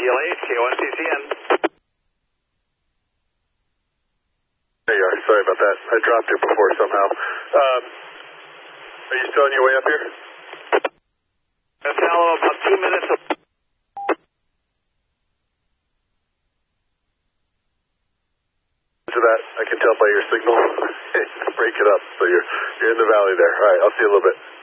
KDLH, K1CCN. There you are. Sorry about that. I dropped it before somehow. Are you still on your way up here? Follow about 2 minutes. To that, I can tell by your signal. Break it up. So you're in the valley there. All right, I'll see you in a little bit.